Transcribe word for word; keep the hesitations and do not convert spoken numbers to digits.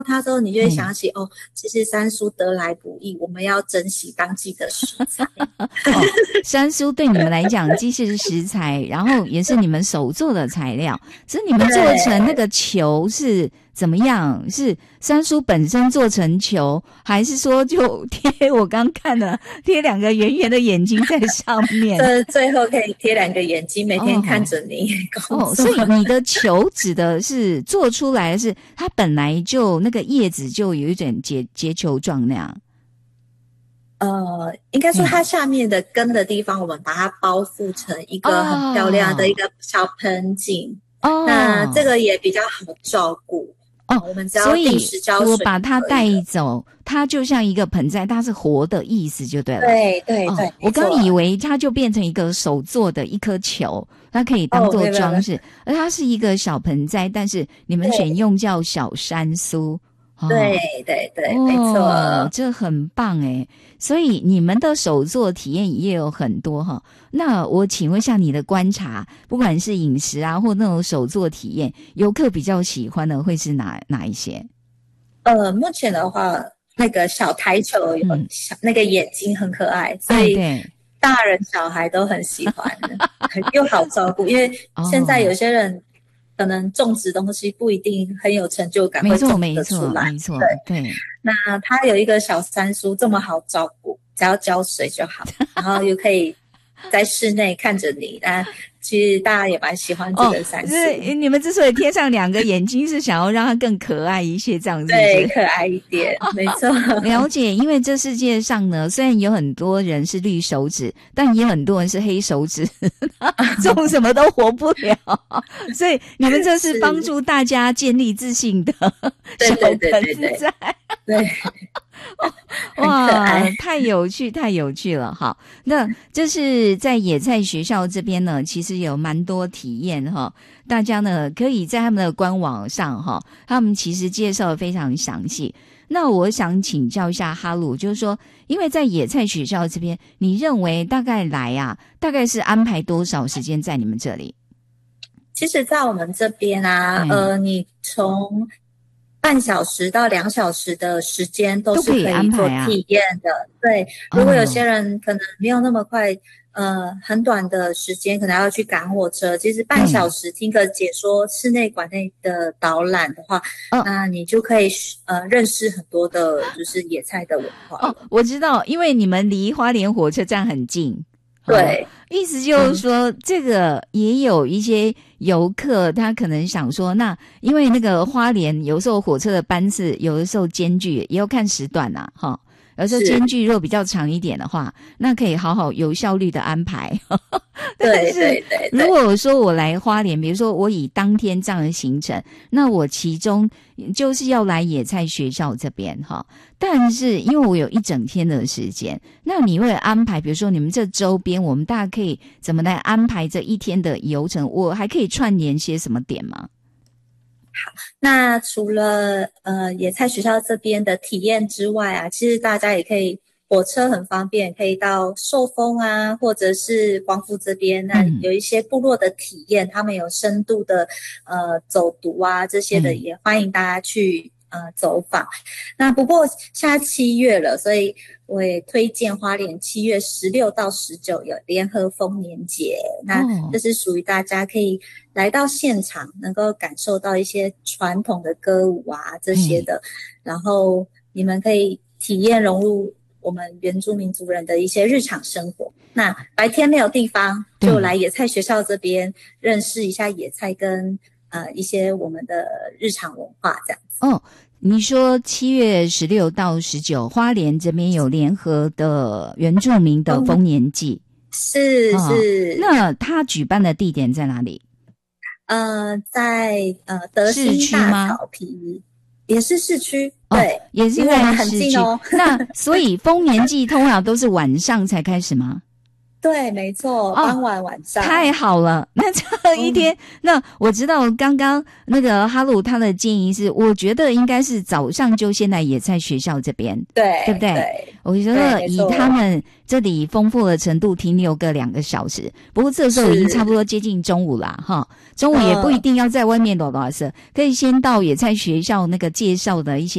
它之后，你就会想起、嗯、哦，其实山苏得来不易，我们要珍惜当季的食材。 哦，山苏对你们来讲既是食材，然后也是你们手做的材料。只是你们做成那个球是怎么样？是山苏本身做成球，还是说就贴我刚看了贴两个圆圆的眼睛在上面？ 这最后可以贴两个眼睛，每天看着你工作。 哦，所以你的球指的是做出来的是它本来就那个叶子就有一点结结球状那样。 呃，应该说它下面的根的地方，我们把它包覆成一个很漂亮的一个小盆景。哦，那这个也比较好照顾。哦，我们只要定时浇水。 所以我把它带走，它就像一个盆栽，它是活的意思就对了。 对对对、哦， 我刚以为它就变成一个手做的一颗球，它可以当做装饰，哦、而它是一个小盆栽，但是你们选用叫小山苏。 哦、对对对，没错， 哦，这很棒诶。所以你们的手作体验也有很多哈。那我请问一下你的观察，不管是饮食啊，或那种手作体验，游客比较喜欢的会是哪哪一些？ 呃，目前的话，那个小台球有小、嗯、那个眼睛很可爱，所以大人小孩都很喜欢，又好照顾。因为现在有些人。哦，可能种植东西不一定很有成就感，会种得出来。 没错， 对对。 那它有一个小山苏这么好照顾，只要浇水就好，然后又可以在室内看着你。那其实大家也蛮喜欢这个山苏。 哦，你们之所以贴上两个眼睛，是想要让它更可爱一些，这样子。 对，可爱一点，没错。 了解，因为这世界上呢，虽然有很多人是绿手指，但也很多人是黑手指，种什么都活不了。所以你们这是帮助大家建立自信的小盆栽。 对。 哇，太有趣，太有趣了！好，那就是在野菜学校这边呢，其实有蛮多体验哈，大家呢可以在他们的官网上哈，他们其实介绍的非常详细。那我想请教一下哈鲁，就是说，因为在野菜学校这边，你认为大概来啊，大概是安排多少时间在你们这里？ 其实，在我们这边啊，嗯、呃，你从半小时到两小时的时间都是可以做体验的。啊、对，如果有些人可能没有那么快，呃，很短的时间可能要去赶火车，其实半小时听个解说室内馆内的导览的话，嗯、那你就可以呃认识很多的就是野菜的文化。 哦，我知道，因为你们离花莲火车站很近。 对、哦， 意思就是说、嗯、这个也有一些游客他可能想说，那因为那个花莲有时候火车的班次有的时候间距也要看时段啊，哈，有时候间距如果比较长一点的话，那可以好好有效率的安排。 对对对， 如果我说我来花莲，比如说我以当天这样的行程，那我其中就是要来野菜学校这边哈，但是因为我有一整天的时间，那你会安排，比如说你们这周边，我们大家可以怎么来安排这一天的游程？我还可以串联些什么点吗？ 好，那除了呃野菜学校这边的体验之外啊，其实大家也可以。火车很方便，可以到寿丰啊，或者是光复这边。那有一些部落的体验，嗯、他们有深度的呃走读啊这些的，嗯、也欢迎大家去呃走访。那不过现在七月了，所以我也推荐花莲七月十六到十九有联合丰年节，那这是属于大家可以来到现场，能够感受到一些传统的歌舞啊这些的，嗯、然后你们可以体验融入。我们原住民族人的一些日常生活，那白天没有地方，就来野菜学校这边认识一下野菜跟呃一些我们的日常文化这样子。 哦，你说七月十六到十九，花莲这边有联合的原住民的丰年祭， 嗯、是是、 哦。那他举办的地点在哪里？ 呃，在呃德兴大草皮。也是市区，对， 哦、也是因为我们很近哦。 那所以丰年祭通常都是晚上才开始吗？ 对，没错，傍晚晚上、 哦、太好了。那这一天、嗯、那我知道刚刚那个哈鲁他的建议是，我觉得应该是早上就先来野菜学校这边， 对， 对不对？ 对， 我觉得以他们这里丰富的程度停留个两个小时，不过这时候已经差不多接近中午啦哈，中午也不一定要在外面躲躲色，可以先到野菜学校那个介绍的一些